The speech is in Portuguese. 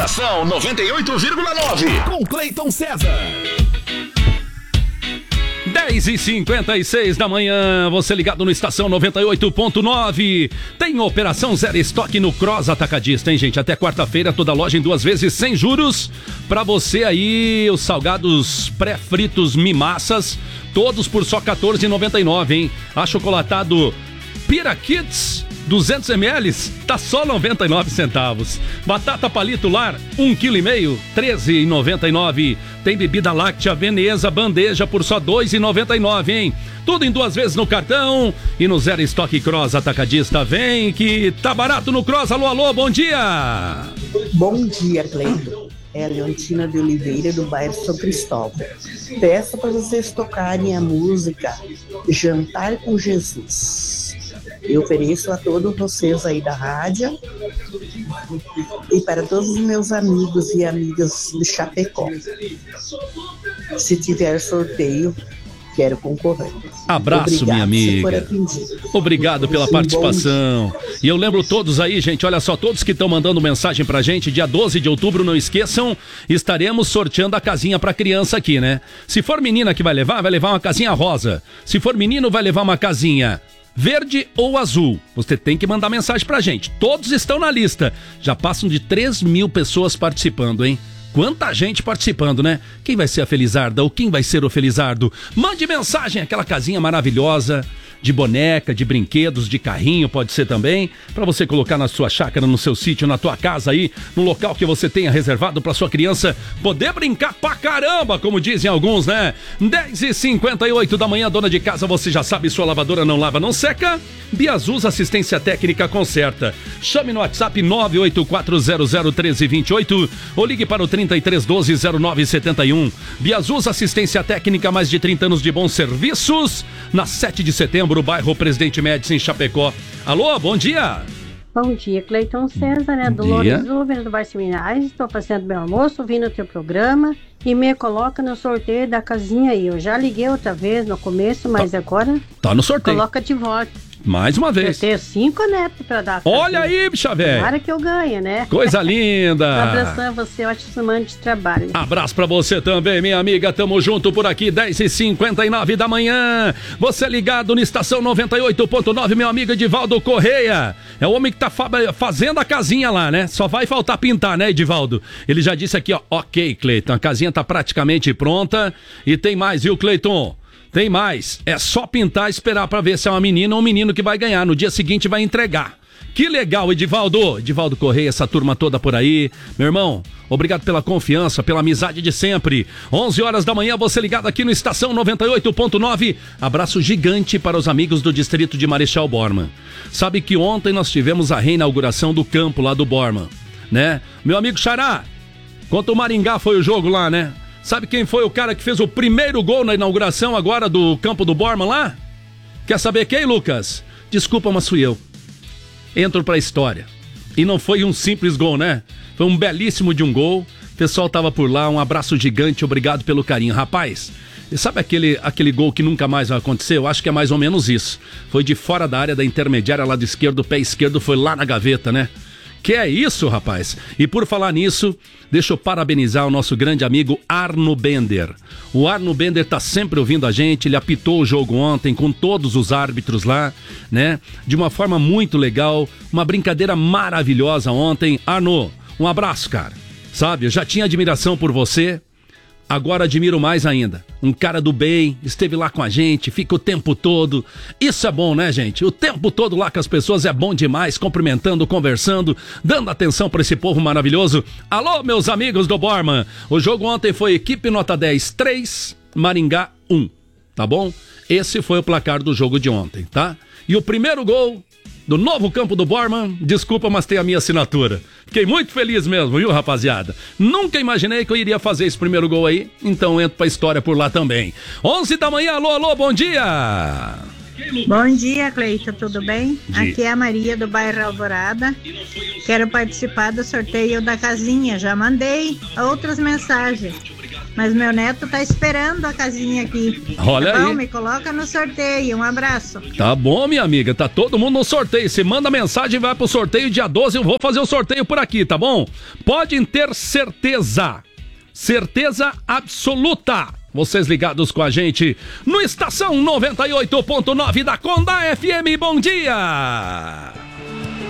Estação 98,9. Com Cleiton César. 10h56 da manhã, você ligado no Estação 98.9. Tem Operação Zero Estoque no Cross Atacadista, hein, gente? Até quarta-feira, toda loja em 2 vezes sem juros. Pra você aí, os salgados pré-fritos Mimassas, todos por só R$14,99, hein? Achocolatado Pira Kids 200 ml, tá só 99 centavos. Batata palito lar, 1,5 kg, R$13,99. Tem bebida láctea Veneza bandeja por só R$2,99, hein? Tudo em 2 vezes no cartão e no Zero Estoque Cross Atacadista. Vem que tá barato no Cross. Alô, alô, bom dia! Bom dia, Cleiton. É a Leontina de Oliveira, do bairro São Cristóvão. Peço para vocês tocarem a música Jantar com Jesus. Eu ofereço a todos vocês aí da rádio e para todos os meus amigos e amigas de Chapecó. Se tiver sorteio, quero concorrer. Abraço, minha amiga. Obrigado pela participação. E eu lembro todos aí, gente, olha só, todos que estão mandando mensagem pra gente, dia 12 de outubro, não esqueçam, estaremos sorteando a casinha pra criança aqui, né? Se for menina que vai levar uma casinha rosa. Se for menino, vai levar uma casinha verde ou azul. Você tem que mandar mensagem pra gente. Todos estão na lista. Já passam de 3.000 pessoas participando, hein? Quanta gente participando, né? Quem vai ser a Felizarda ou quem vai ser o Felizardo? Mande mensagem, aquela casinha maravilhosa de boneca, de brinquedos, de carrinho, pode ser também, para você colocar na sua chácara, no seu sítio, na tua casa aí, no local que você tenha reservado para sua criança poder brincar pra caramba, como dizem alguns, né? 10h58 da manhã, dona de casa, você já sabe, sua lavadora não lava, não seca? Biazus Assistência Técnica conserta. Chame no WhatsApp 984001328 ou ligue para o 33120971. Biazus Assistência Técnica, mais de 30 anos de bons serviços, na 7 de setembro, bairro Presidente Médici, em Chapecó. Alô, bom dia! Bom dia, Cleiton César, né? Dolores Uber, do Bairro Minas. Estou fazendo meu almoço, ouvindo o teu programa e me coloca no sorteio da casinha aí. Eu já liguei outra vez no começo, mas agora... Tá no sorteio. Coloca de volta. Mais uma vez. Eu tenho 5 netos pra dar. Olha aí, bicha velha. Tomara que eu ganhe, né? Coisa linda. Um abração a você, ótimo semana de trabalho. Abraço pra você também, minha amiga. Tamo junto por aqui, 10h59 da manhã. Você ligado na Estação 98.9, meu amigo Edivaldo Correia. É o homem que tá fazendo a casinha lá, né? Só vai faltar pintar, né, Edivaldo? Ele já disse aqui, ó. Ok, Cleiton, a casinha tá praticamente pronta. E tem mais, viu, Cleiton? Tem mais, é só pintar e esperar pra ver se é uma menina ou um menino que vai ganhar. No dia seguinte vai entregar. Que legal, Edivaldo. Edivaldo Correia, essa turma toda por aí. Meu irmão, obrigado pela confiança, pela amizade de sempre. 11 horas da manhã, você ligado aqui no Estação 98.9. Abraço gigante para os amigos do distrito de Marechal Bormann. Sabe que ontem nós tivemos a reinauguração do campo lá do Bormann, né? Meu amigo Xará, contra o Maringá foi o jogo lá, né? Sabe quem foi o cara que fez o primeiro gol na inauguração agora do campo do Bormann lá? Quer saber quem, Lucas? Desculpa, mas fui eu. Entro pra história. E não foi um simples gol, né? Foi um belíssimo de um gol. O pessoal tava por lá, um abraço gigante, obrigado pelo carinho. Rapaz, sabe aquele gol que nunca mais vai acontecer? Eu acho que é mais ou menos isso. Foi de fora da área da intermediária, lado esquerdo, o pé esquerdo foi lá na gaveta, né? Que é isso, rapaz? E por falar nisso, deixa eu parabenizar o nosso grande amigo Arno Bender. O Arno Bender tá sempre ouvindo a gente, ele apitou o jogo ontem com todos os árbitros lá, né? De uma forma muito legal, uma brincadeira maravilhosa ontem. Arno, um abraço, cara. Sabe, eu já tinha admiração por você, agora admiro mais ainda. Um cara do bem, esteve lá com a gente, fica o tempo todo. Isso é bom, né, gente? O tempo todo lá com as pessoas é bom demais, cumprimentando, conversando, dando atenção para esse povo maravilhoso. Alô, meus amigos do Bormann. O jogo ontem foi equipe nota 10, 3, Maringá 1, tá bom? Esse foi o placar do jogo de ontem, tá? E o primeiro gol do novo campo do Bormann, desculpa, mas tem a minha assinatura. Fiquei muito feliz mesmo, viu, rapaziada? Nunca imaginei que eu iria fazer esse primeiro gol aí, então entro pra história por lá também. 11 da manhã, alô, alô, bom dia! Bom dia, Cleiton, tudo bem? Aqui é a Maria do bairro Alvorada. Quero participar do sorteio da casinha, já mandei outras mensagens. Mas meu neto tá esperando a casinha aqui. Olha tá bom? aí. Me coloca no sorteio. Um abraço. Tá bom, minha amiga, tá todo mundo no sorteio. Você manda mensagem e vai pro sorteio dia 12, eu vou fazer o sorteio por aqui, tá bom? Podem ter certeza. Certeza absoluta. Vocês ligados com a gente no Estação 98.9 da Conda FM. Bom dia!